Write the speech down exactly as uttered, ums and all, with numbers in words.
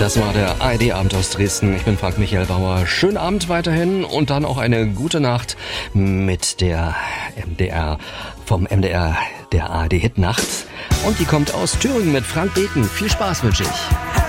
Das war der A R D-Abend aus Dresden. Ich bin Frank Michael Bauer. Schönen Abend weiterhin und dann auch eine gute Nacht mit der M D R, vom M D R, der A R D-Hitnacht. Und die kommt aus Thüringen mit Frank Beten. Viel Spaß wünsche ich.